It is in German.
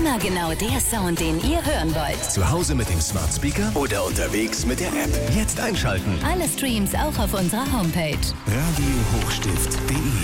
Immer genau der Sound, den ihr hören wollt. Zu Hause mit dem Smart Speaker oder unterwegs mit der App. Jetzt einschalten. Alle Streams auch auf unserer Homepage. radiohochstift.de